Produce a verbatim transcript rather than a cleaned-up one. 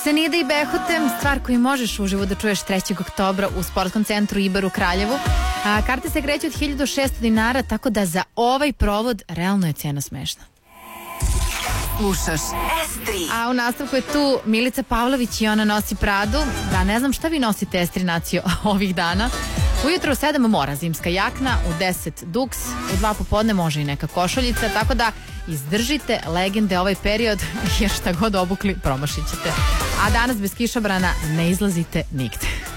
Senida i Behutem, stvar koju možeš uživo da čuješ trećeg oktobra u Sportskom centru Iber u Kraljevu. A, karte se kreću od hiljadu šesto dinara, tako da za ovaj provod realno je cena smešna. Slušaš es tri. A u nastavku je tu Milica Pavlović i ona nosi Pradu. Da, ne znam šta vi nosite, es tri nacio, ovih dana. Ujutro u sedam mora zimska jakna, u deset duks, u dva popodne može i neka košuljica, tako da izdržite legende ovaj period, jer šta god obukli promašit ćete. A danas bez kišobrana ne izlazite nigde.